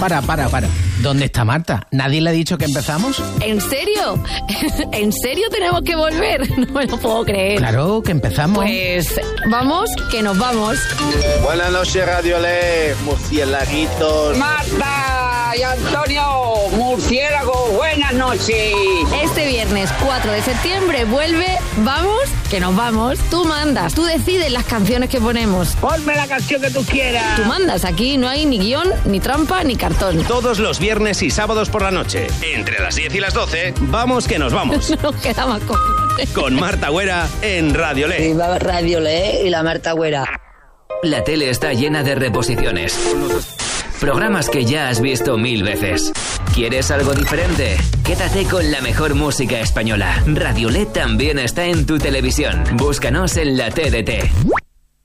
Para. ¿Dónde está Marta? ¿Nadie le ha dicho que empezamos? ¿En serio? ¿En serio tenemos que volver? No me lo puedo creer. Claro, que empezamos. Pues vamos, que nos vamos. Buenas noches, Radio Le, murciélaguitos. Marta y Antonio, murciélagos, buenas noches. Este viernes 4 de septiembre vuelve Vamos, que nos vamos. Tú mandas, tú decides las canciones que ponemos. Ponme la canción que tú quieras. Tú mandas, aquí no hay ni guión, ni trampa, ni cartón. Todos los viernes y sábados por la noche, entre las 10 y las 12, vamos que nos vamos. Nos quedamos con Marta Güera en Radio Le. Viva Radio Le y la Marta Güera. La tele está llena de reposiciones. Programas que ya has visto 1000 veces. ¿Quieres algo diferente? Quédate con la mejor música española. Radio Le también está en tu televisión. Búscanos en la TDT.